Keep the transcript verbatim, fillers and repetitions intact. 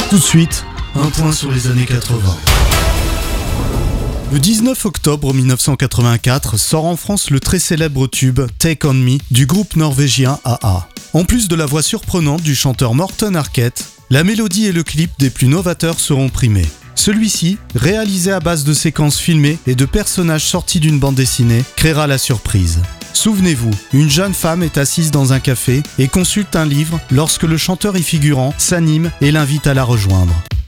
Tout de suite, un point sur les années quatre-vingts. Le dix-neuf octobre mille neuf cent quatre-vingt-quatre sort en France le très célèbre tube Take On Me du groupe norvégien A A. En plus de la voix surprenante du chanteur Morten Harket, la mélodie et le clip des plus novateurs seront primés. Celui-ci, réalisé à base de séquences filmées et de personnages sortis d'une bande dessinée, créera la surprise. Souvenez-vous, une jeune femme est assise dans un café et consulte un livre lorsque le chanteur y figurant s'anime et l'invite à la rejoindre.